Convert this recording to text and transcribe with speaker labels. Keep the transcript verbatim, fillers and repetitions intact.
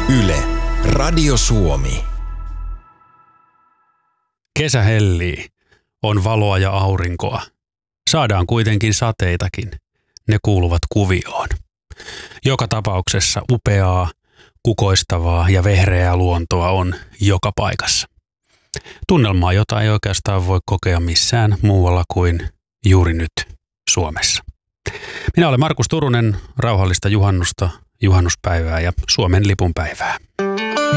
Speaker 1: Yle, Radio Suomi.
Speaker 2: Kesä hellii. On valoa ja aurinkoa. Saadaan kuitenkin sateitakin. Ne kuuluvat kuvioon. Joka tapauksessa upeaa, kukoistavaa ja vehreää luontoa on joka paikassa. Tunnelmaa, jota ei oikeastaan voi kokea missään muualla kuin juuri nyt Suomessa. Minä olen Markus Turunen, rauhallista juhannusta, juhannuspäivää ja Suomen lipunpäivää.